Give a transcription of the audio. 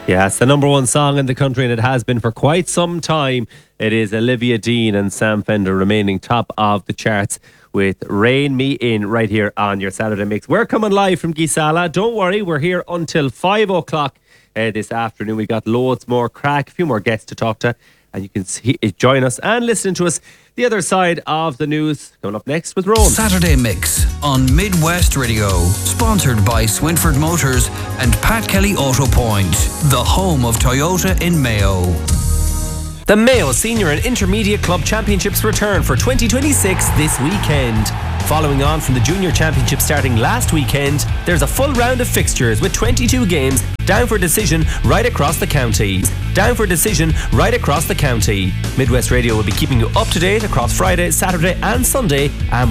Yeah, it's the number one song in the country and it has been for quite some time. It is Olivia Dean and Sam Fender remaining top of the charts with Rain Me In right here on your Saturday Mix. We're coming live from Gisala. Don't worry, we're here until 5 o'clock this afternoon. We got loads more crack, a few more guests to talk to, and you can join us and listen to us the other side of the news. Coming up next with Rowan. Saturday Mix on Midwest Radio, sponsored by Swinford Motors and Pat Kelly Auto Point, the home of Toyota in Mayo. The Mayo Senior and Intermediate Club Championships return for 2026 this weekend. Following on from the Junior Championship starting last weekend, there's a full round of fixtures with 22 games down for decision right across the county. Midwest Radio will be keeping you up to date across Friday, Saturday and Sunday, and